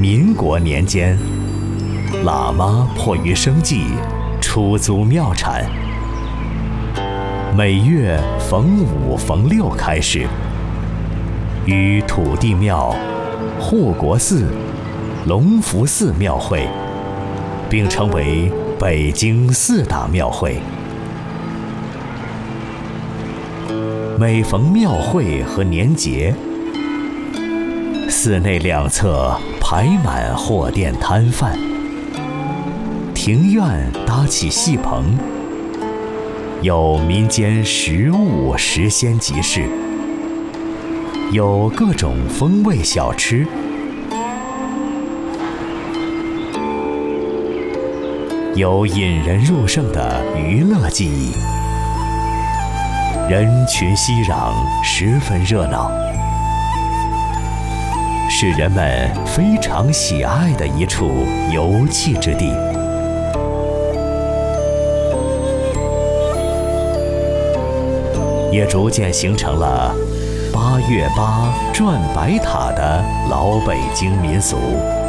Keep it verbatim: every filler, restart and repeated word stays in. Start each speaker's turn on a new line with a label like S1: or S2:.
S1: 民国年间，喇嘛迫于生计，出租庙产。每月逢五逢六开市，与土地庙、护国寺、隆福寺庙会，并成为北京四大庙会。每逢庙会和年节，寺内两侧排满货店摊贩，庭院搭起戏棚，有民间食物时鲜集市，有各种风味小吃，有引人入胜的娱乐技艺，人群熙攘，十分热闹，是人们非常喜爱的一处游憩之地。也逐渐形成了八月八转白塔的老北京民俗。